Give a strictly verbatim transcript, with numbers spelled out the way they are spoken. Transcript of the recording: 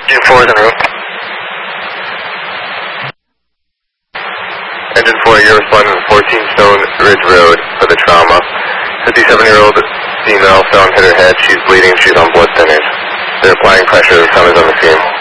Engine four is en route. Engine four, you're responding to fourteen Stone Ridge Road for the trauma. fifty-seven-year-old female fell and hit her head. She's bleeding. She's on blood thinners. They're applying pressure. The sun is on the scene.